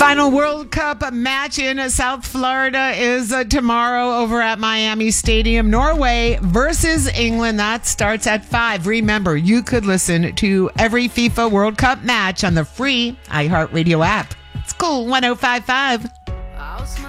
Final World Cup match in South Florida is tomorrow over at Miami Stadium. Norway versus England. That starts at 5. Remember, you could listen to every FIFA World Cup match on the free iHeartRadio app. It's cool. 105.5.